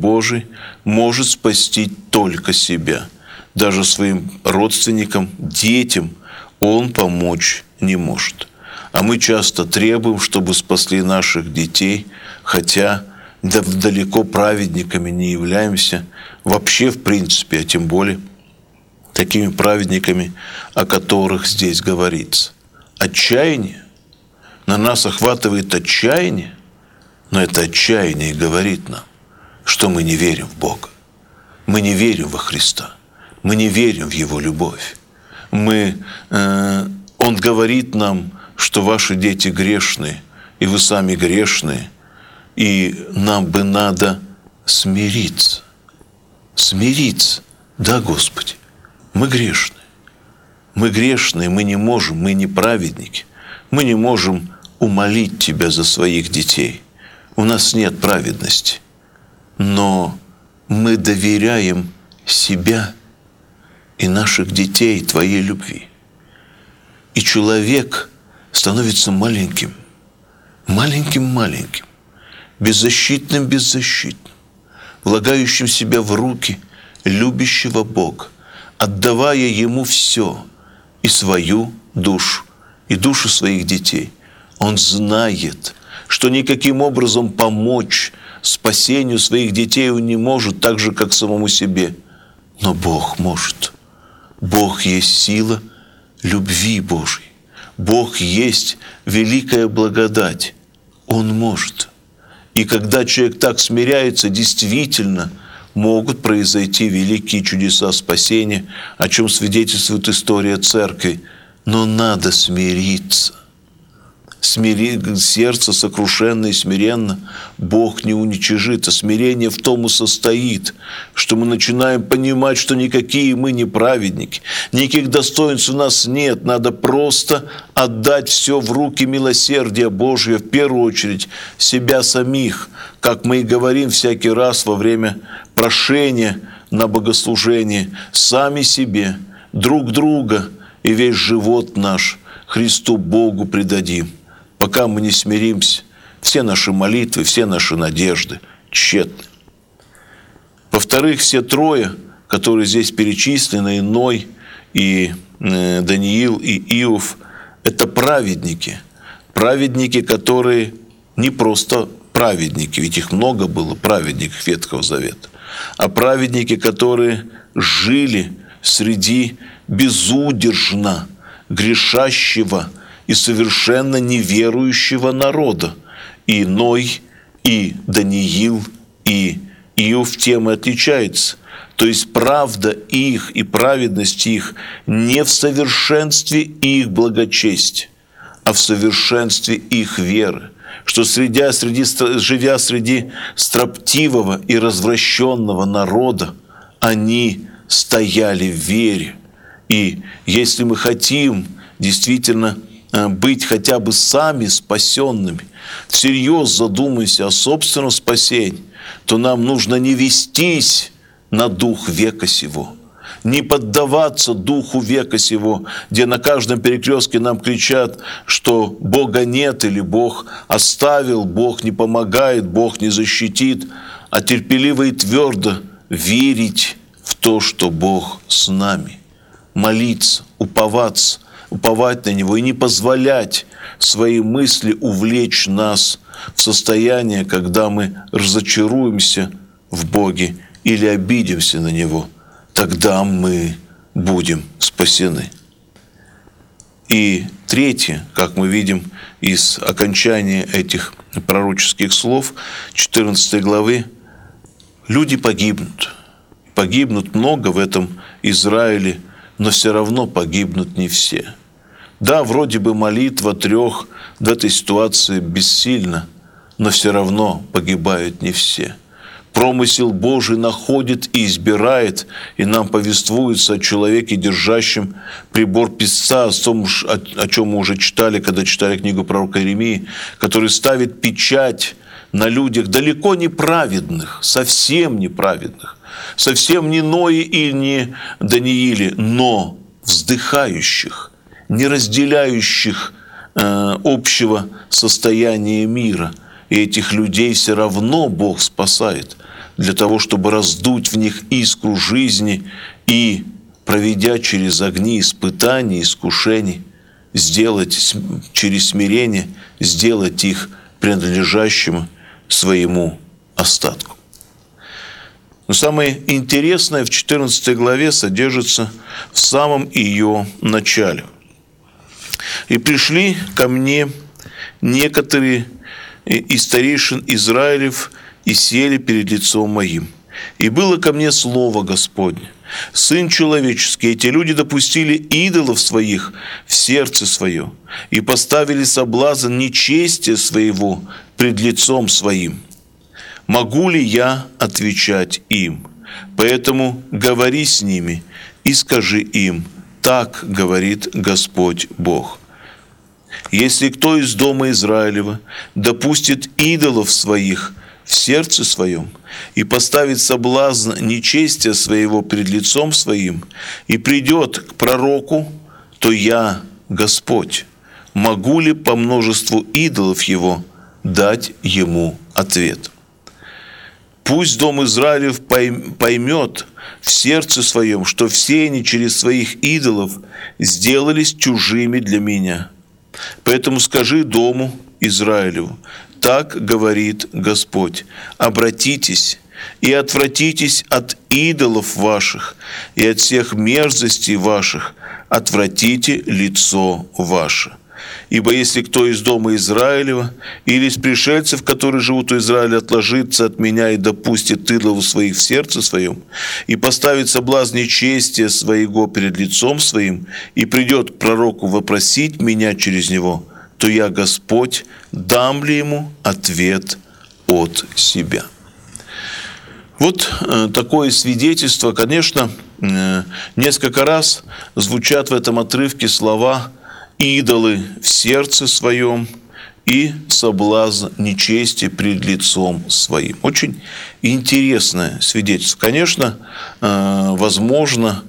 Божий может спасти только себя. Даже своим родственникам, детям Он помочь не может. А мы часто требуем, чтобы спасли наших детей, хотя далеко праведниками не являемся, вообще в принципе, а тем более такими праведниками, о которых здесь говорится. Отчаяние, на нас охватывает отчаяние, но это отчаяние говорит нам, что мы не верим в Бога, мы не верим во Христа, мы не верим в Его любовь. Он говорит нам, что ваши дети грешные, и вы сами грешные, и нам бы надо смириться. Смириться. Да, Господи, мы грешные. Мы грешные, мы не можем, мы не праведники. Мы не можем умолить Тебя за своих детей. У нас нет праведности. Но мы доверяем себя и наших детей Твоей любви. И человек становится маленьким, маленьким, беззащитным, влагающим себя в руки любящего Бога, отдавая Ему все, и свою душу, и душу своих детей. Он знает, что никаким образом помочь спасению своих детей он не может, так же, как самому себе. Но Бог может. Бог есть сила любви Божьей. Бог есть великая благодать. Он может. И когда человек так смиряется, действительно могут произойти великие чудеса спасения, о чем свидетельствует история Церкви. Но надо смириться. Сердце сокрушенно и смиренно Бог не уничижит. А смирение в том и состоит, что мы начинаем понимать, что никакие мы не праведники, никаких достоинств у нас нет. Надо просто отдать все в руки милосердия Божия, в первую очередь себя самих, как мы и говорим всякий раз во время прошения на богослужении, сами себе, друг друга и весь живот наш Христу Богу предадим. Пока мы не смиримся, все наши молитвы, все наши надежды тщетны. Во-вторых, все трое, которые здесь перечислены, и Ной, и Даниил, и Иов, это праведники. Праведники, которые не просто праведники, ведь их много было, праведников Ветхого Завета, а праведники, которые жили среди безудержно грешащего и совершенно неверующего народа. И Ной, и Даниил, и Иов тем и отличаются. То есть правда их и праведность их не в совершенстве их благочестия, а в совершенстве их веры. Что живя среди строптивого и развращенного народа, они стояли в вере. И если мы хотим действительно быть хотя бы сами спасенными, всерьез задумайся о собственном спасении, то нам нужно не вестись на дух века сего, не поддаваться духу века сего, где на каждом перекрестке нам кричат, что Бога нет или Бог оставил, Бог не помогает, Бог не защитит, а терпеливо и твердо верить в то, что Бог с нами, молиться, уповать на Него и не позволять свои мысли увлечь нас в состояние, когда мы разочаруемся в Боге или обидимся на Него. Тогда мы будем спасены. И третье, как мы видим из окончания этих пророческих слов, 14 главы, люди погибнут. Погибнут много в этом Израиле, но все равно погибнут не все. Да, вроде бы молитва трех в этой ситуации бессильна, но все равно погибают не все. Промысел Божий находит и избирает, и нам повествуется о человеке, держащем прибор писца, о том, о чем мы уже читали, когда читали книгу пророка Иеремии, который ставит печать на людях далеко не праведных, совсем неправедных, совсем не Ное и не Данииле, но вздыхающих, не разделяющих общего состояния мира. И этих людей все равно Бог спасает. для того, чтобы раздуть в них искру жизни и, проведя через огни испытаний, искушений, сделать через смирение, сделать их принадлежащим своему остатку. Но самое интересное в 14 главе содержится в самом ее начале. «И пришли ко мне некоторые из старейшин Израилев и сели перед лицом моим. И было ко мне слово Господне: Сын человеческий, эти люди допустили идолов своих в сердце свое и поставили соблазн нечестия своего пред лицом своим. Могу ли я отвечать им? Поэтому говори с ними и скажи им: так говорит Господь Бог. Если кто из дома Израилева допустит идолов своих в сердце своем и поставит соблазн нечестия своего пред лицом своим и придет к пророку, то я, Господь, могу ли по множеству идолов его дать ему ответ? Пусть дом Израилев поймет в сердце своем, что все они через своих идолов сделались чужими для меня. Поэтому скажи дому Израилеву: так говорит Господь: обратитесь и отвратитесь от идолов ваших и от всех мерзостей ваших, отвратите лицо ваше. Ибо если кто из дома Израилева или из пришельцев, которые живут у Израиля, отложится от меня и допустит идолов своих в сердце своем, и поставит соблазн нечестия своего перед лицом своим, и придет к пророку вопросить меня через него, то я, Господь, дам ли ему ответ от себя». Вот такое свидетельство. Конечно, несколько раз звучат в этом отрывке слова «идолы в сердце своем» и «соблазн нечестия пред лицом своим». Очень интересное свидетельство. Конечно, возможно,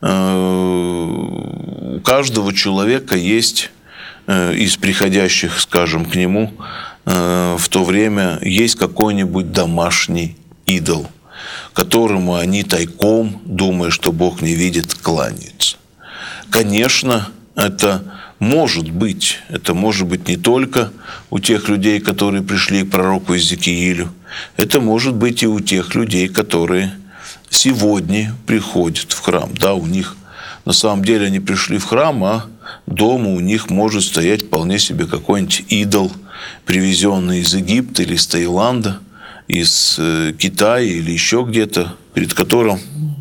у каждого человека есть из приходящих, скажем, к нему в то время есть какой-нибудь домашний идол, которому они тайком, думая, что Бог не видит, кланяются. Конечно, это может быть не только у тех людей, которые пришли к пророку Иезекиилю, это может быть и у тех людей, которые сегодня приходят в храм. Да, у них на самом деле они пришли в храм, а дома у них может стоять вполне себе какой-нибудь идол, привезенный из Египта или из Таиланда, из Китая или еще где-то, перед которым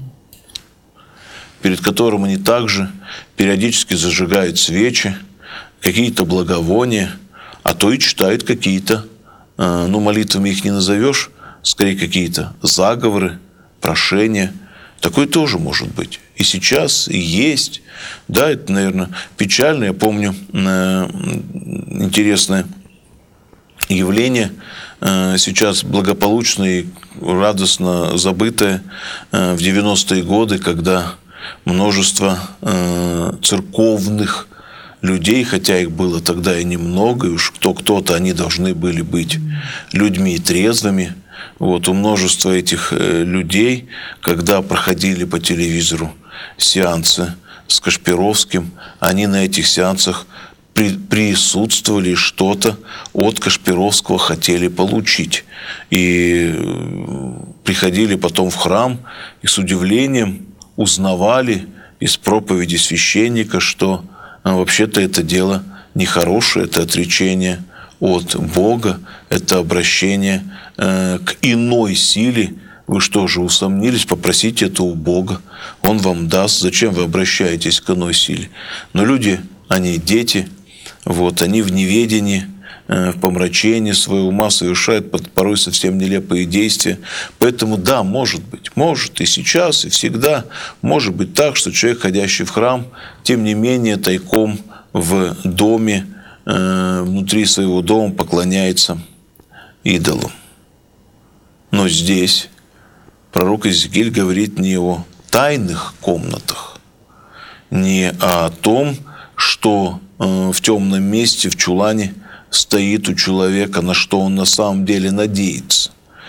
они также периодически зажигают свечи, какие-то благовония, а то и читают какие-то, молитвами их не назовешь, скорее какие-то заговоры, прошения. Такое тоже может быть. И сейчас, и есть. Да, это, наверное, печально. Я помню интересное явление, сейчас благополучно и радостно забытое в 90-е годы, когда множество церковных людей, хотя их было тогда и немного, и уж кто-то, они должны были быть людьми трезвыми. Вот у множества этих людей, когда проходили по телевизору сеансы с Кашпировским, они на этих сеансах присутствовали и что-то от Кашпировского хотели получить. И приходили потом в храм и с удивлением узнавали из проповеди священника, что вообще-то это дело нехорошее, это отречение от Бога, это обращение к иной силе. Вы что же, усомнились? Попросите это у Бога, Он вам даст. Зачем вы обращаетесь к иной силе? Но люди, они дети, они в неведении, в помрачении своего ума совершают порой совсем нелепые действия. Поэтому да, может и сейчас, и всегда может быть так, что человек, ходящий в храм, тем не менее тайком в доме, внутри своего дома поклоняется идолу. Но здесь пророк Иезекииль говорит не о тайных комнатах, не о том, что в темном месте, в чулане стоит у человека, на что он на самом деле надеется.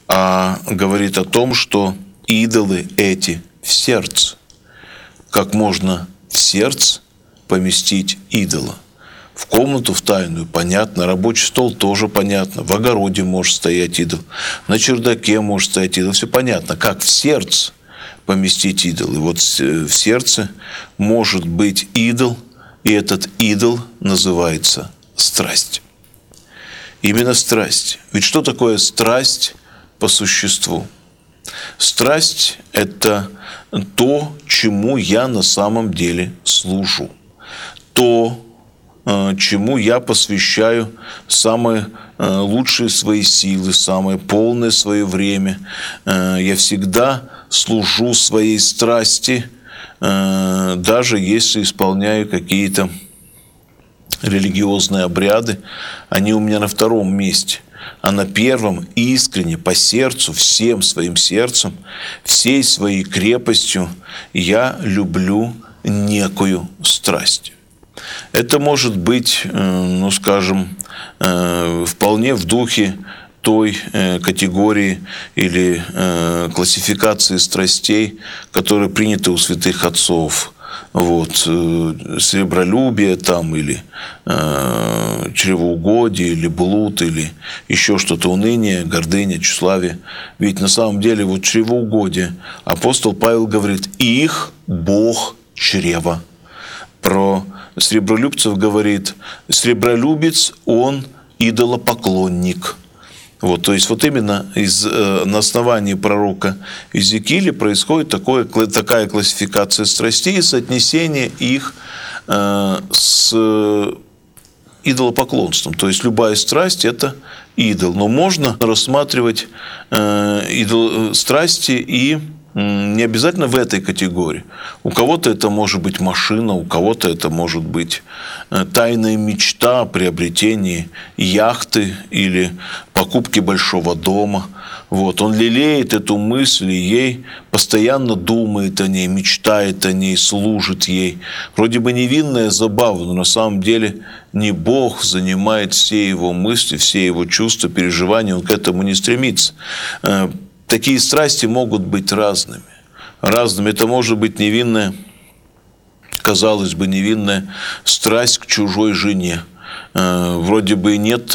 а говорит о том, что идолы эти в сердце. Как можно в сердце поместить идола? В комнату, в тайную, понятно. Рабочий стол тоже понятно. В огороде может стоять идол. На чердаке может стоять идол. Все понятно. Как в сердце поместить идол? И вот в сердце может быть идол, и этот идол называется страсть. Именно страсть. Ведь что такое страсть по существу? Страсть – это то, чему я на самом деле служу. То, чему я посвящаю самые лучшие свои силы, самое полное свое время. Я всегда служу своей страсти, даже если исполняю какие-то религиозные обряды. Они у меня на втором месте. А на первом искренне, по сердцу, всем своим сердцем, всей своей крепостью я люблю некую страсть. Это может быть, ну скажем, вполне в духе той категории или классификации страстей, которые приняты у святых отцов. Вот, сребролюбие там, или чревоугодие, или блуд, или еще что-то, уныние, гордыня, тщеславие. Ведь на самом деле вот чревоугодие. Апостол Павел говорит: их Бог чрева. Про сребролюбцев говорит: сребролюбец, он идолопоклонник. Вот, то есть вот именно на основании пророка Иезекииля происходит такая классификация страстей и соотнесение их с идолопоклонством. То есть любая страсть – это идол. Но можно рассматривать страсти и не обязательно в этой категории. У кого-то это может быть машина, у кого-то это может быть тайная мечта о приобретении яхты или покупки большого дома. Вот. Он лелеет эту мысль, и ей постоянно думает о ней, мечтает о ней, служит ей. Вроде бы невинная забава, но на самом деле не Бог занимает все его мысли, все его чувства, переживания, он к этому не стремится. Такие страсти могут быть разными. Это может быть невинная, казалось бы, невинная страсть к чужой жене. Вроде бы нет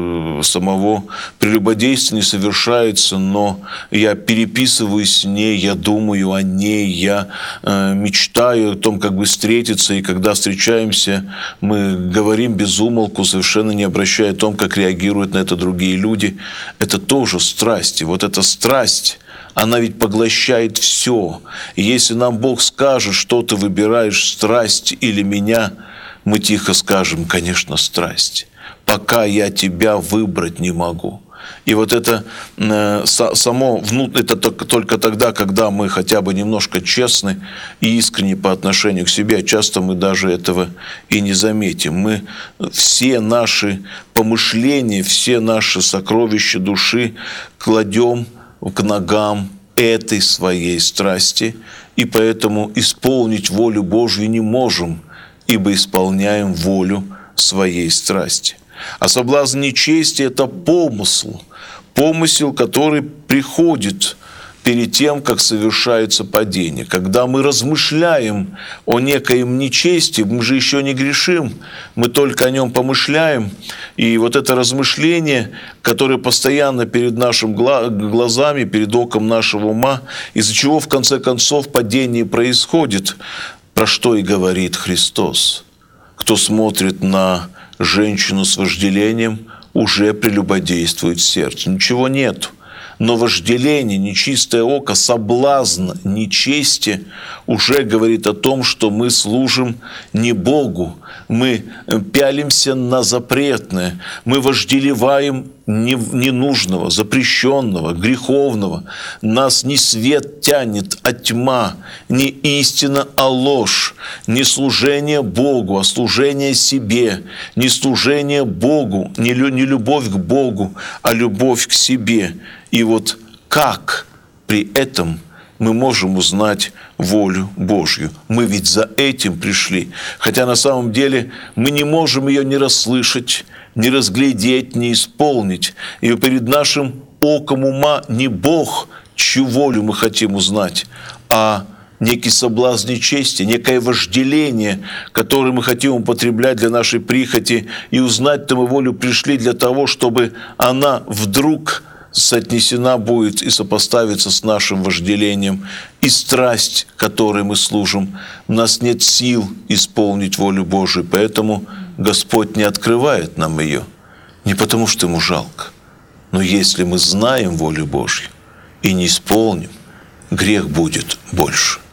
самого прелюбодействия, не совершается, но я переписываюсь с ней, я думаю о ней, я мечтаю о том, как бы встретиться, и когда встречаемся, мы говорим без умолку, совершенно не обращая о том, как реагируют на это другие люди. Это тоже страсть. И вот эта страсть, она ведь поглощает все. И если нам Бог скажет, что ты выбираешь, страсть или меня, мы тихо скажем: конечно, страсть. Пока я тебя выбрать не могу. И вот это само внутреннее, это только тогда, когда мы хотя бы немножко честны и искренни по отношению к себе, часто мы даже этого и не заметим. Мы все наши помышления, все наши сокровища души кладем к ногам этой своей страсти, и поэтому исполнить волю Божью не можем, ибо исполняем волю своей страсти. А соблазн нечестия – это помысл, который приходит перед тем, как совершается падение. Когда мы размышляем о некоем нечестии, мы же еще не грешим, мы только о нем помышляем. И вот это размышление, которое постоянно перед нашими глазами, перед оком нашего ума, из-за чего в конце концов падение происходит, про что и говорит Христос. Кто смотрит на женщину с вожделением, уже прелюбодействует в сердце. Ничего нет. Но вожделение, нечистое око, соблазн нечести уже говорит о том, что мы служим не Богу, мы пялимся на запретное, мы вожделеваем ненужного, запрещенного, греховного. Нас не свет тянет, а тьма, не истина, а ложь, не служение Богу, а служение себе, не служение Богу, не любовь к Богу, а любовь к себе. И вот как при этом мы можем узнать волю Божью? Мы ведь за этим пришли. Хотя на самом деле мы не можем ее не расслышать, не разглядеть, не исполнить. И перед нашим оком ума не Бог, чью волю мы хотим узнать, а некий соблазн нечести, некое вожделение, которое мы хотим употреблять для нашей прихоти, и узнать-то мы волю пришли для того, чтобы она вдруг соотнесена будет и сопоставится с нашим вожделением, и страсть, которой мы служим. У нас нет сил исполнить волю Божию, поэтому Господь не открывает нам ее, не потому что Ему жалко, но если мы знаем волю Божью и не исполним, грех будет больше.